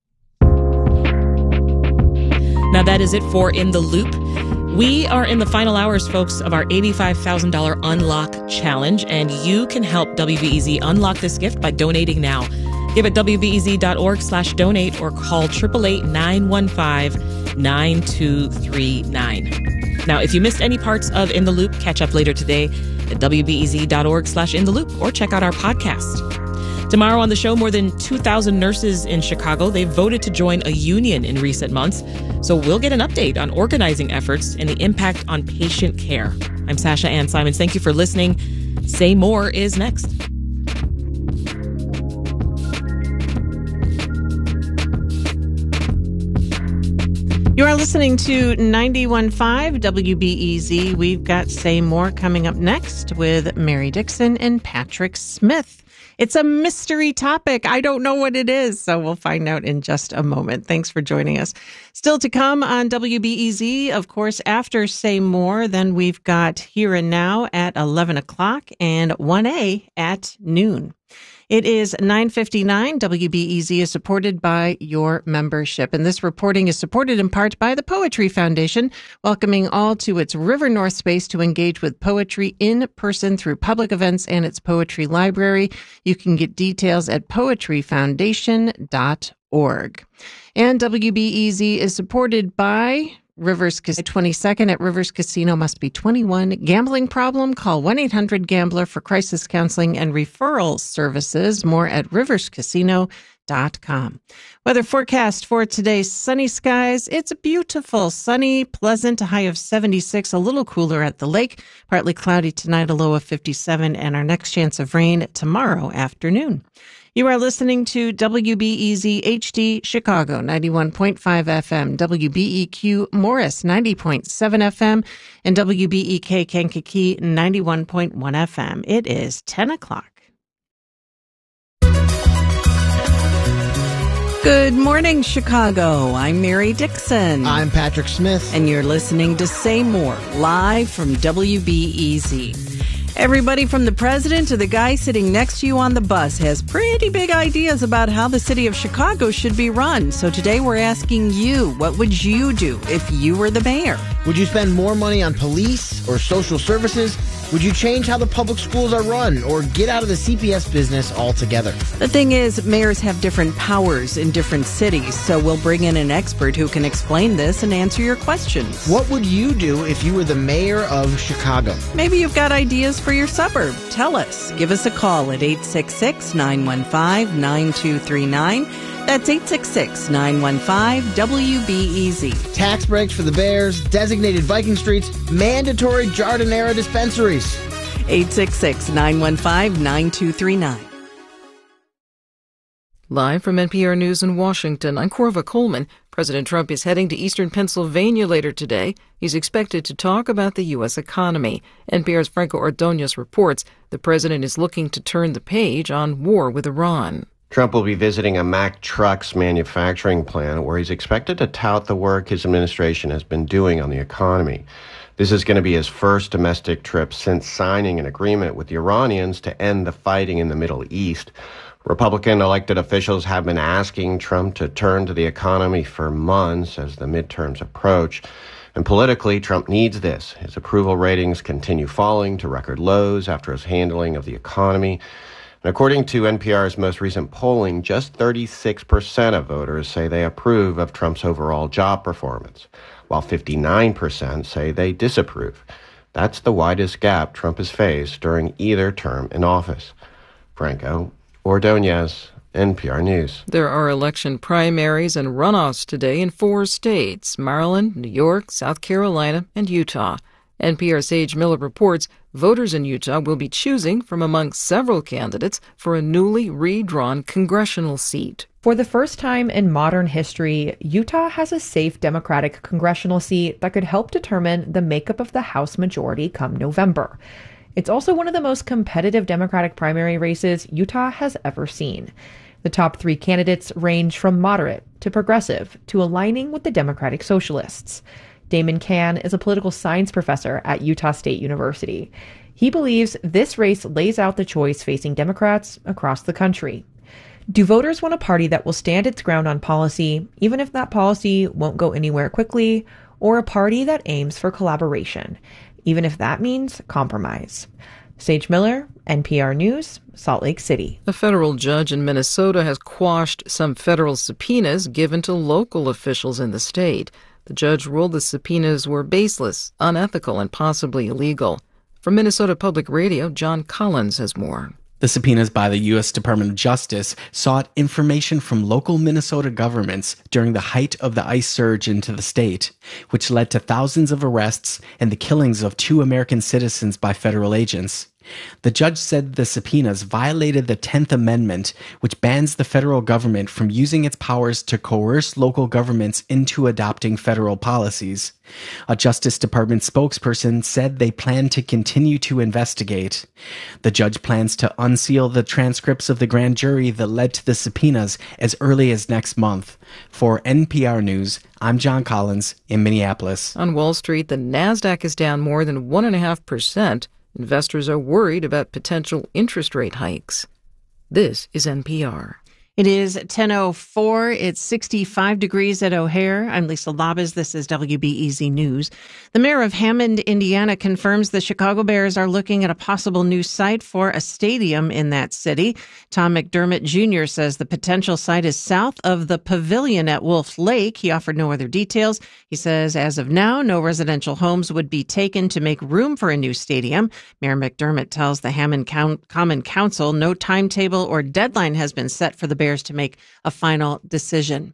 Now that is it for In the Loop. We are in the final hours, folks, of our $85,000 Unlock Challenge, and you can help WBEZ unlock this gift by donating now. Give at WBEZ.org/donate or call 888-915-9239. Now, if you missed any parts of In the Loop, catch up later today at WBEZ.org/In the Loop or check out our podcast. Tomorrow on the show, more than 2,000 nurses in Chicago, they voted to join a union in recent months. So we'll get an update on organizing efforts and the impact on patient care. I'm Sasha Ann Simons. Thank you for listening. Say More is next. You are listening to 91.5 WBEZ. We've got Say More coming up next with Mary Dixon and Patrick Smith. It's a mystery topic. I don't know what it is, so we'll find out in just a moment. Thanks for joining us. Still to come on WBEZ, of course, after Say More, then we've got Here and Now at 11 o'clock and 1A at noon. It is 9:59. WBEZ is supported by your membership. And this reporting is supported in part by the Poetry Foundation, welcoming all to its River North space to engage with poetry in person through public events and its poetry library. You can get details at poetryfoundation.org. And WBEZ is supported by Rivers Casino. 22nd at Rivers Casino must be 21. Gambling problem? Call 1-800-GAMBLER for crisis counseling and referral services. More at riverscasino.com. Weather forecast for today, sunny skies. It's beautiful, sunny, pleasant, a high of 76, a little cooler at the lake. Partly cloudy tonight, a low of 57, and our next chance of rain tomorrow afternoon. You are listening to WBEZ HD Chicago 91.5 FM, WBEQ Morris 90.7 FM, and WBEK Kankakee 91.1 FM. It is 10 o'clock. Good morning, Chicago. I'm Mary Dixon. I'm Patrick Smith. And you're listening to Say More, live from WBEZ. Everybody from the president to the guy sitting next to you on the bus has pretty big ideas about how the city of Chicago should be run. So today we're asking you, what would you do if you were the mayor? Would you spend more money on police or social services? Would you change how the public schools are run or get out of the CPS business altogether? The thing is, mayors have different powers in different cities, so we'll bring in an expert who can explain this and answer your questions. What would you do if you were the mayor of Chicago? Maybe you've got ideas for your suburb. Tell us. Give us a call at 866-915-9239. That's 866-915-WBEZ. Tax breaks for the Bears, designated Viking streets, mandatory Jardinera dispensaries. 866-915-9239. Live from NPR News in Washington, I'm Corva Coleman. President Trump is heading to eastern Pennsylvania later today. He's expected to talk about the U.S. economy. NPR's Franco Ordonez reports the president is looking to turn the page on war with Iran. Trump will be visiting a Mack Trucks manufacturing plant where he's expected to tout the work his administration has been doing on the economy. This is going to be his first domestic trip since signing an agreement with the Iranians to end the fighting in the Middle East. Republican elected officials have been asking Trump to turn to the economy for months as the midterms approach. And politically, Trump needs this. His approval ratings continue falling to record lows after his handling of the economy. And according to NPR's most recent polling, just 36% of voters say they approve of Trump's overall job performance, while 59% say they disapprove. That's the widest gap Trump has faced during either term in office. Franco Ordonez, NPR News. There are election primaries and runoffs today in 4 states: Maryland, New York, South Carolina, and Utah. NPR's Sage Miller reports voters in Utah will be choosing from among several candidates for a newly redrawn congressional seat. For the first time in modern history, Utah has a safe Democratic congressional seat that could help determine the makeup of the House majority come November. It's also one of the most competitive Democratic primary races Utah has ever seen. The top 3 candidates range from moderate to progressive to aligning with the Democratic Socialists. Damon Cann is a political science professor at Utah State University. He believes this race lays out the choice facing Democrats across the country. Do voters want a party that will stand its ground on policy, even if that policy won't go anywhere quickly, or a party that aims for collaboration, even if that means compromise? Sage Miller, NPR News, Salt Lake City. A federal judge in Minnesota has quashed some federal subpoenas given to local officials in the state. The judge ruled the subpoenas were baseless, unethical, and possibly illegal. From Minnesota Public Radio, John Collins has more. The subpoenas by the U.S. Department of Justice sought information from local Minnesota governments during the height of the ICE surge into the state, which led to thousands of arrests and the killings of 2 American citizens by federal agents. The judge said the subpoenas violated the 10th Amendment, which bans the federal government from using its powers to coerce local governments into adopting federal policies. A Justice Department spokesperson said they plan to continue to investigate. The judge plans to unseal the transcripts of the grand jury that led to the subpoenas as early as next month. For NPR News, I'm John Collins in Minneapolis. On Wall Street, the Nasdaq is down more than 1.5%. Investors are worried about potential interest rate hikes. This is NPR. It is 10:04. It's 65 degrees at O'Hare. I'm Lisa Labas. This is WBEZ News. The mayor of Hammond, Indiana, confirms the Chicago Bears are looking at a possible new site for a stadium in that city. Tom McDermott Jr. says the potential site is south of the pavilion at Wolf Lake. He offered no other details. He says as of now, no residential homes would be taken to make room for a new stadium. Mayor McDermott tells the Hammond Common Council no timetable or deadline has been set for the Bears to make a final decision.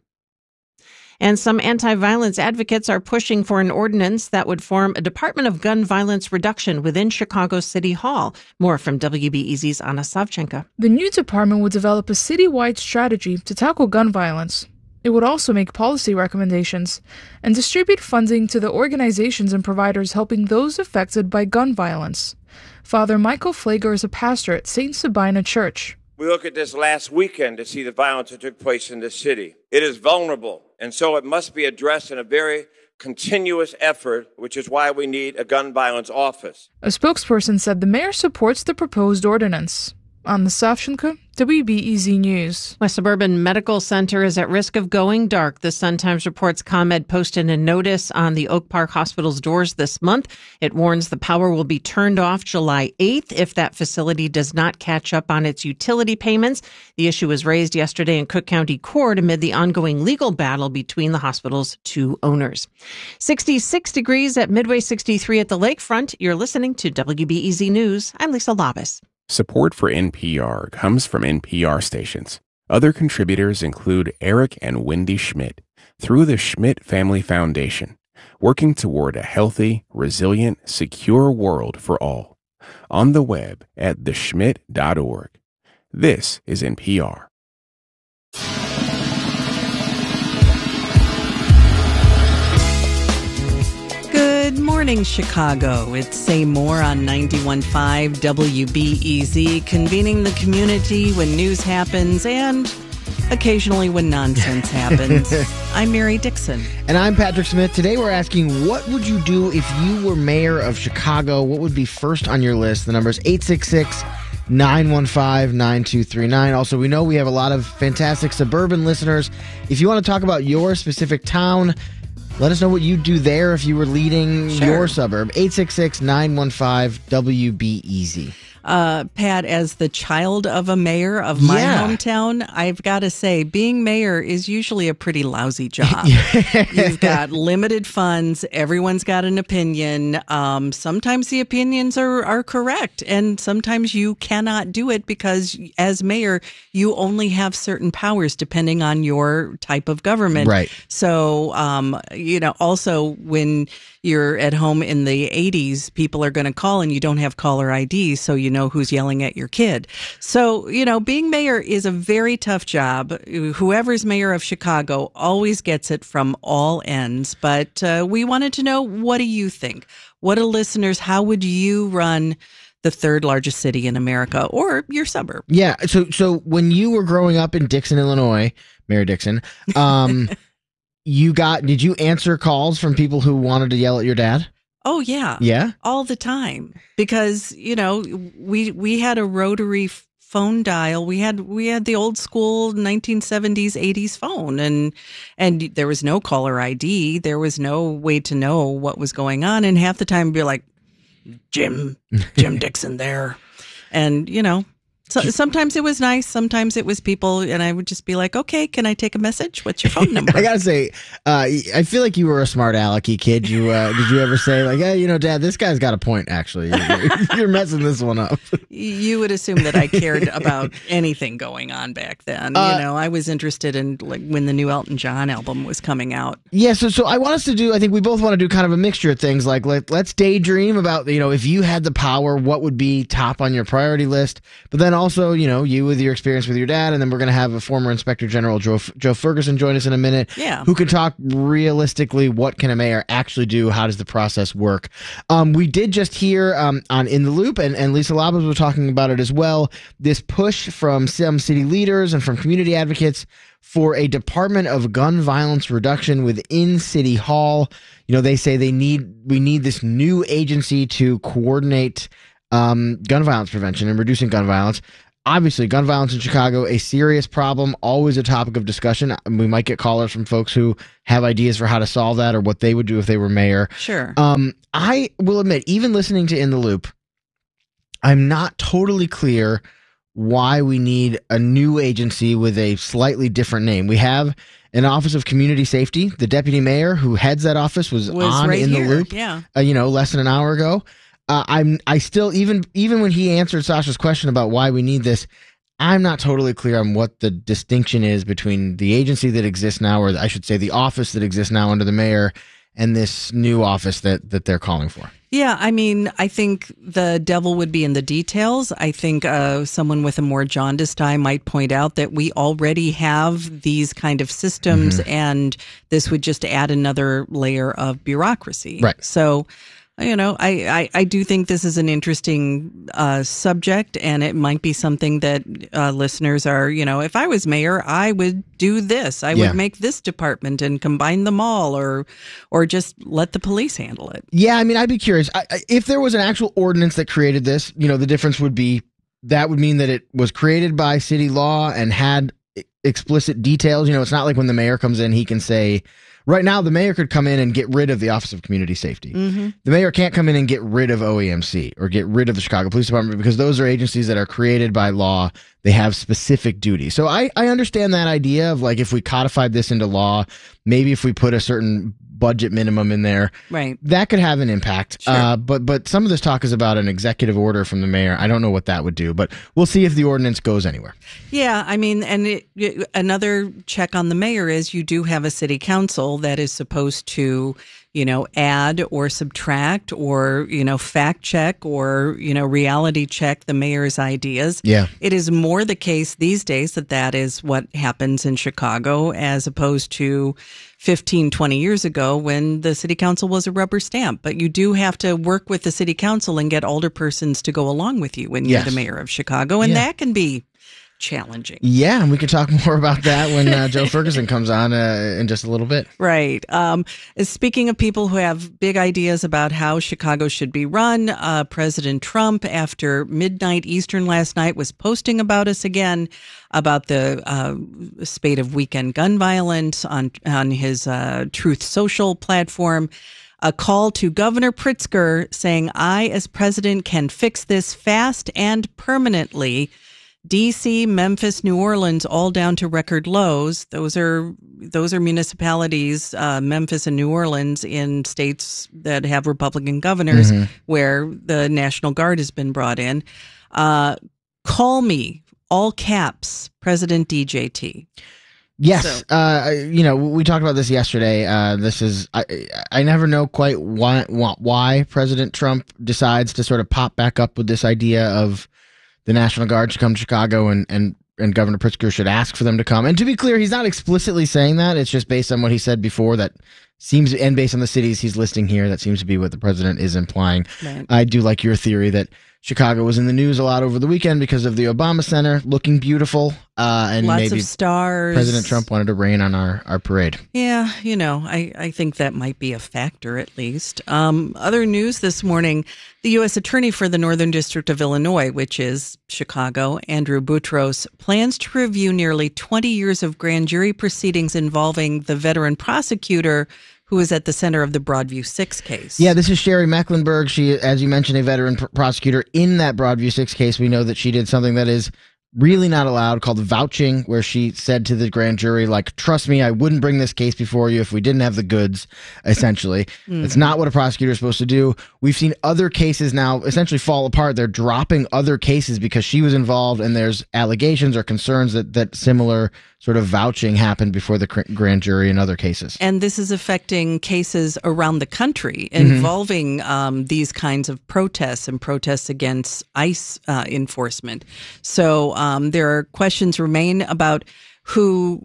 And some anti-violence advocates are pushing for an ordinance that would form a Department of Gun Violence Reduction within Chicago City Hall. More from WBEZ's Anna Savchenko. The new department would develop a citywide strategy to tackle gun violence. It would also make policy recommendations and distribute funding to the organizations and providers helping those affected by gun violence. Father Michael Flager is a pastor at St. Sabina Church. We look at this last weekend to see the violence that took place in this city. It is vulnerable, and so it must be addressed in a very continuous effort, which is why we need a gun violence office. A spokesperson said the mayor supports the proposed ordinance. Anna Savchenko, WBEZ News. West Suburban Medical Center is at risk of going dark. The Sun-Times reports ComEd posted a notice on the Oak Park Hospital's doors this month. It warns the power will be turned off July 8th if that facility does not catch up on its utility payments. The issue was raised yesterday in Cook County Court amid the ongoing legal battle between the hospital's 2 owners. 66 degrees at Midway, 63 at the lakefront. You're listening to WBEZ News. I'm Lisa Labas. Support for NPR comes from NPR stations. Other contributors include Eric and Wendy Schmidt through the Schmidt Family Foundation, working toward a healthy, resilient, secure world for all. On the web at theschmidt.org. This is NPR. Good morning, Chicago. It's Say More on 91.5 WBEZ, convening the community when news happens and occasionally when nonsense happens. I'm Mary Dixon. And I'm Patrick Smith. Today we're asking, what would you do if you were mayor of Chicago? What would be first on your list? The number is 866-915-9239. Also, we know we have a lot of fantastic suburban listeners. If you want to talk about your specific town, let us know what you'd do there if you were leading your suburb. 866-915-WBEZ. Pat, as the child of a mayor of my hometown, I've got to say, being mayor is usually a pretty lousy job. You've got limited funds. Everyone's got an opinion. Sometimes the opinions are correct, and sometimes you cannot do it because as mayor, you only have certain powers depending on your type of government. Right. So, also when you're at home in the 80s, people are going to call and you don't have caller ID, so you know who's yelling at your kid. So, being mayor is a very tough job. Whoever's mayor of Chicago always gets it from all ends. But we wanted to know, what do you think? What are listeners? How would you run the 3rd largest city in America or your suburb? Yeah. So when you were growing up in Dixon, Illinois, Mayor Dixon, did you answer calls from people who wanted to yell at your dad? Oh, yeah. Yeah? All the time. Because, we had a rotary phone dial. We had the old school 1970s, 80s phone, and there was no caller ID. There was no way to know what was going on. And half the time, we'd be like, Jim Dixon there. And, So sometimes it was nice. Sometimes it was people, and I would just be like, "Okay, can I take a message? What's your phone number?" I gotta say, I feel like you were a smart alecky kid. You did you ever say like, "Hey, Dad, this guy's got a point. Actually, you're messing this one up." You would assume that I cared about anything going on back then. I was interested in like when the new Elton John album was coming out. Yeah, so I want us to do. I think we both want to do kind of a mixture of things. Like let's daydream about if you had the power, what would be top on your priority list. But then also, you with your experience with your dad, and then we're going to have a former Inspector General Joe Ferguson join us in a minute. Yeah, who can talk realistically. What can a mayor actually do? How does the process work? We did just hear on In the Loop, and Lisa Labas was talking about it as well. This push from some city leaders and from community advocates for a Department of Gun Violence Reduction within City Hall. They say we need this new agency to coordinate gun violence prevention and reducing gun violence. Obviously, gun violence in Chicago, a serious problem, always a topic of discussion. We might get callers from folks who have ideas for how to solve that or what they would do if they were mayor. Sure. I will admit, even listening to In the Loop, I'm not totally clear why we need a new agency with a slightly different name. We have an Office of Community Safety. The deputy mayor who heads that office was on right In here. the Loop, yeah. Less than an hour ago. I still, even when he answered Sasha's question about why we need this, I'm not totally clear on what the distinction is between the agency that exists now, or I should say the office that exists now under the mayor, and this new office that they're calling for. Yeah, I think the devil would be in the details. I think someone with a more jaundiced eye might point out that we already have these kind of systems, and this would just add another layer of bureaucracy. Right. So, I do think this is an interesting subject, and it might be something that listeners are, if I was mayor, I would do this. I would make this department and combine them all, or just let the police handle it. Yeah, I'd be curious. If there was an actual ordinance that created this, the difference would be that would mean that it was created by city law and had explicit details. It's not like when the mayor comes in, he can say, right now, the mayor could come in and get rid of the Office of Community Safety. Mm-hmm. The mayor can't come in and get rid of OEMC or get rid of the Chicago Police Department because those are agencies that are created by law. They have specific duties. So I understand that idea of like if we codified this into law, maybe if we put a certain budget minimum in there, right, that could have an impact. Sure. But some of this talk is about an executive order from the mayor. I don't know what that would do, but we'll see if the ordinance goes anywhere. Yeah, and another check on the mayor is you do have a city council that is supposed to, add or subtract or, fact check or, reality check the mayor's ideas. Yeah. It is more the case these days that is what happens in Chicago as opposed to 15, 20 years ago when the city council was a rubber stamp. But you do have to work with the city council and get alderpersons to go along with you when you're the mayor of Chicago. And that can be challenging. Yeah, and we can talk more about that when Joe Ferguson comes on in just a little bit. Right. Speaking of people who have big ideas about how Chicago should be run, President Trump, after midnight Eastern last night, was posting about us again, about the spate of weekend gun violence on his Truth Social platform. A call to Governor Pritzker saying, I, as president, can fix this fast and permanently. D.C., Memphis, New Orleans, all down to record lows. Those are municipalities, Memphis and New Orleans, in states that have Republican governors, where the National Guard has been brought in. Call me, all caps, President DJT. Yes, we talked about this yesterday. This is I never know quite why President Trump decides to sort of pop back up with this idea of the National Guard should come to Chicago and Governor Pritzker should ask for them to come. And to be clear, he's not explicitly saying that. It's just based on what he said before that seems, and based on the cities he's listing here, that seems to be what the president is implying. Right. I do like your theory that Chicago was in the news a lot over the weekend because of the Obama Center looking beautiful. And lots maybe of stars. President Trump wanted to rain on our parade. Yeah, I think that might be a factor at least. Other news this morning, the U.S. Attorney for the Northern District of Illinois, which is Chicago, Andrew Boutros, plans to review nearly 20 years of grand jury proceedings involving the veteran prosecutor who who is at the center of the Broadview 6 case. Yeah, this is Sherry Mecklenburg. She, as you mentioned, a veteran prosecutor in that Broadview 6 case. We know that she did something that is really not allowed, called vouching, where she said to the grand jury, like, trust me, I wouldn't bring this case before you if we didn't have the goods, essentially. That's not what a prosecutor is supposed to do. We've seen other cases now essentially fall apart. They're dropping other cases because she was involved, and there's allegations or concerns that similar sort of vouching happened before the grand jury in other cases. And this is affecting cases around the country involving these kinds of protests and protests against ICE enforcement. So there are questions remain about who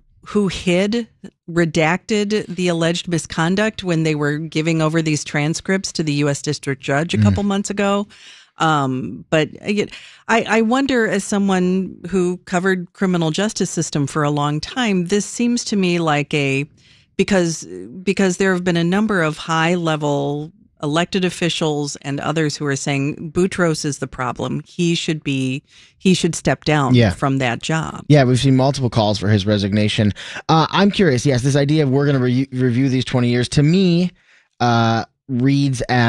redacted the alleged misconduct when they were giving over these transcripts to the U.S. District Judge a couple months ago. But I wonder, as someone who covered criminal justice system for a long time, this seems to me like because there have been a number of high level elected officials and others who are saying Boutros is the problem. He should step down from that job. Yeah, we've seen multiple calls for his resignation. I'm curious. Yes, this idea of we're going to review these 20 years to me reads as